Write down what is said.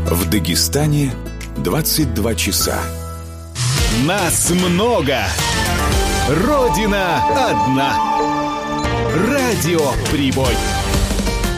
В Дагестане 22 часа. Нас много. Родина одна. Радио Прибой.